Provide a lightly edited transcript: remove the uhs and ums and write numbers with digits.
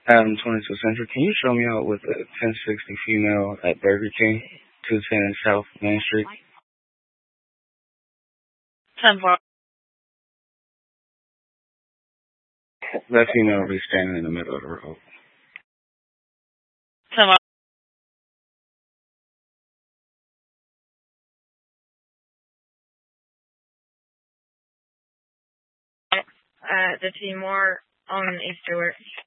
Adam 22 Central. Can you show me out with a 1060 female at Burger King, 210 South Main Street? 10-4. That female will be standing in the middle of the road. 10-4. The Timor on Easterwood.